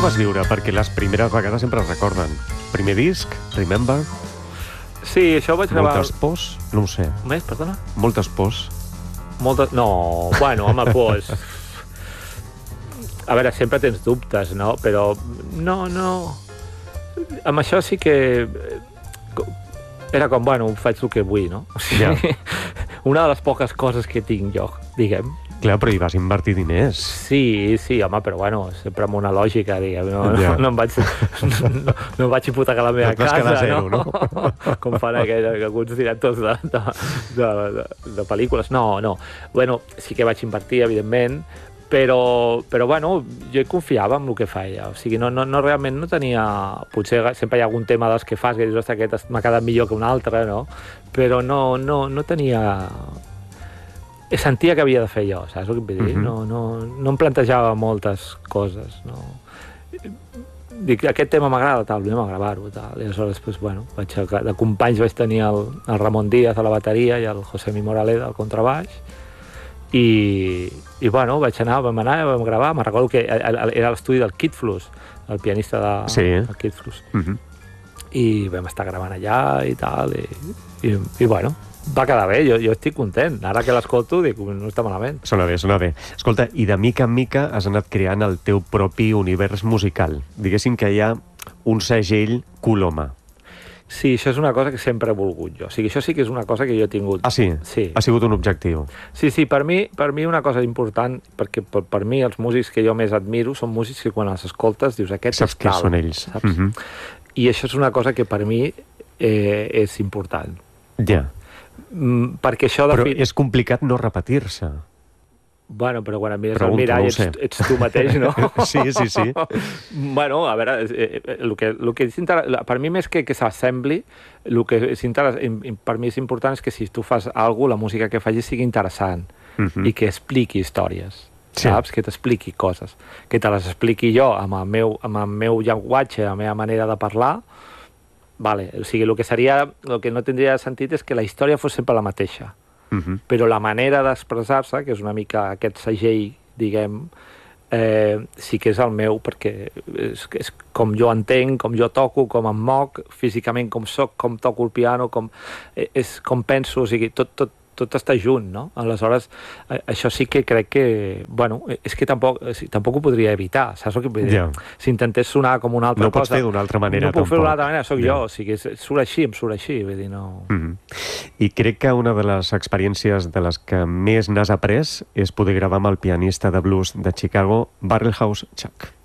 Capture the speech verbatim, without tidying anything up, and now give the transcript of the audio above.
vas viure? Perquè les primeres vegades sempre es recorden. Primer disc, Remember? Sí, això ho vaig gravar... Moltes pors? No ho sé. Més, perdona? Moltes pors? Moltes... No, bueno, home, pors... A veure, sempre tens dubtes, no? Però no, no... Amb això sí que... Era com, bueno, faig el que vull, no? O sigui, Ja. una de les poques coses que tinc jo, diguem. Clar, però hi vas invertir diners. Sí, sí, home, però bueno, sempre amb una lògica, diguem. No, Ja. no, no, em vaig, no, no em vaig hipotecar la meva No et vas casa, quedar zero, no? no? Com fan aquells, alguns directors de, de, de, de, de pel·lícules. No, no. Bueno, sí que vaig invertir, evidentment, però, però bueno, jo hi confiava en el que feia. O sigui, no, no, no realment no tenia... Potser sempre hi ha algun tema dels que fas que dius, ostres, aquest m'ha quedat millor que un altre, no? Però no, no, no tenia... Sentia que havia de fer jo, saps el que vull dir? Mhm. No, no, no em plantejava moltes coses, no? Dic, aquest tema m'agrada, tal, anem a gravar-ho, tal. I aleshores, doncs, bueno, vaig, de companys vaig tenir el, el Ramon Díaz a la bateria i el José Mi Moraleda al contrabaix, i, i bueno, vaig anar, vam anar, vam gravar, me'n recordo que era l'estudi del Kid Flus, el pianista de, Sí. del Kid Flus, Mhm. i vam estar gravant allà i tal, i, i, i bueno, va quedar bé, jo, jo estic content. Ara que l'escolto dic, no està malament. Sona bé, sona bé. Escolta, i de mica en mica has anat creant el teu propi univers musical. Diguéssim que hi ha un segell Coloma. Sí, això és una cosa que sempre he volgut jo. O sigui, això sí que és una cosa que jo he tingut. Ah, sí? Sí. Ha sigut un objectiu. Sí, sí, per mi, per mi una cosa important, perquè per, per mi els músics que jo més admiro són músics que quan els escoltes dius, aquest Saps és què tal, són ells. saps? Mhm. I això és una cosa que per mi eh, és important. Ja. Mm, perquè això de Però fi... és complicat no repetir-se. Bueno, però quan et mires Pregunto, al mirall no ho ets, sé. ets tu mateix, no? Sí, sí, sí. Bueno, a veure, eh, eh, el que, el que és inter... per mi més que, que s'assembli, el que és inter... per mi és important és que si tu fas alguna cosa, la música que facis sigui interessant Mhm. i que expliqui històries, Sí. saps? Que t'expliqui coses. Que te les expliqui jo amb el meu, amb el meu llenguatge, la meva manera de parlar, vale. O sigui, el que seria, el que no tindria sentit és que la història fos sempre la mateixa. Mhm. Però la manera d'expressar-se, que és una mica aquest segell, diguem, eh, sí que és el meu, perquè és, és com jo entenc, com jo toco, com em moc, físicament com soc, com toco el piano, com, eh, és com penso, o sigui, tot, tot, tot està junt, no? Aleshores, eh, això sí que crec que, bueno, és que tampoc, o sigui, tampoc ho podria evitar, saps el que vull dir? Ja. Si intentés sonar com una altra No cosa... pots fer d'una altra manera, No puc fer tampoc. d'una altra manera, sóc Ja. jo, o sigui, surt així, em surt així, vull dir, no... Mhm. I crec que una de les experiències de les que més n'has après és poder gravar amb el pianista de blues de Chicago, Barrelhouse Chuck.